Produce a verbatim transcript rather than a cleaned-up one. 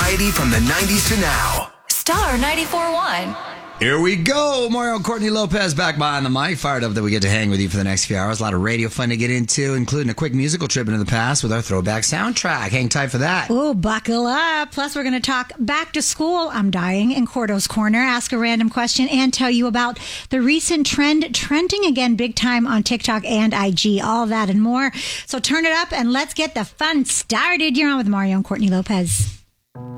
variety from the nineties to now. Star ninety-four point one. Here we go. Mario and Courtney Lopez back behind the mic. Fired up that we get to hang with you for the next few hours. A lot of radio fun to get into, including a quick musical trip into the past with our throwback soundtrack. Hang tight for that. Oh, buckle up. Plus, we're going to talk back to school. I'm dying in Cordo's Corner. Ask a random question and tell you about the recent trend trending again big time on TikTok and I G. All that and more. So turn it up and let's get the fun started. You're on with Mario and Courtney Lopez.